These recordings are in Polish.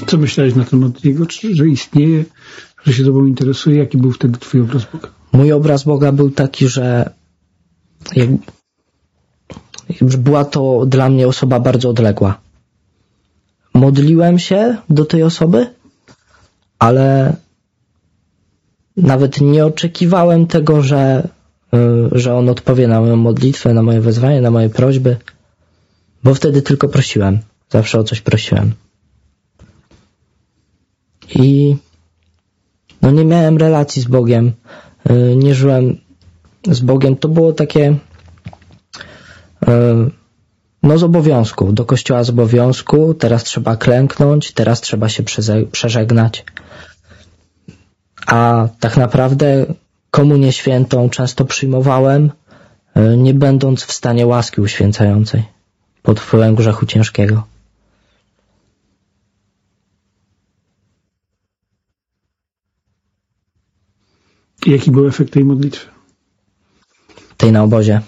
Co myślałeś na temat jego? Że istnieje, że się tobą interesuje? Jaki był wtedy twój obraz Boga? Mój obraz Boga był taki, że była to dla mnie osoba bardzo odległa. Modliłem się do tej osoby, ale nawet nie oczekiwałem tego, że on odpowie na moją modlitwę, na moje wezwanie, na moje prośby, bo wtedy tylko prosiłem. Zawsze o coś prosiłem. I nie miałem relacji z Bogiem, nie żyłem z Bogiem. To było takie z obowiązku, do kościoła z obowiązku, teraz trzeba klęknąć, teraz trzeba się przeżegnać. A tak naprawdę komunię świętą często przyjmowałem, nie będąc w stanie łaski uświęcającej, pod wpływem grzechu ciężkiego. I jaki był efekt tej modlitwy? Tej na obozie.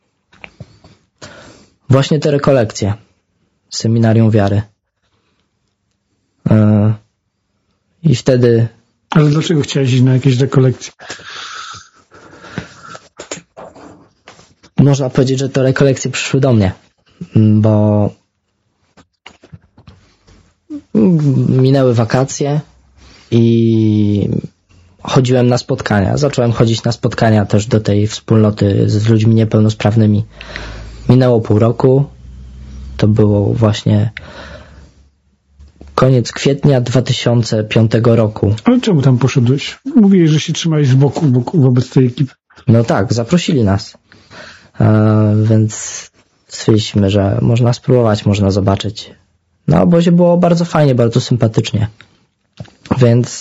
Właśnie te rekolekcje z Seminarium Wiary. I wtedy... Ale dlaczego chciałeś iść na jakieś rekolekcje? Można powiedzieć, że te rekolekcje przyszły do mnie, bo minęły wakacje i chodziłem na spotkania. Zacząłem chodzić na spotkania też do tej wspólnoty z ludźmi niepełnosprawnymi. Minęło pół roku. To było właśnie koniec kwietnia 2005 roku. Ale czemu tam poszedłeś? Mówiłeś, że się trzymałeś z boku wobec tej ekipy. No tak, zaprosili nas. Więc stwierdziliśmy, że można spróbować, można zobaczyć. Na obozie było bardzo fajnie, bardzo sympatycznie. Więc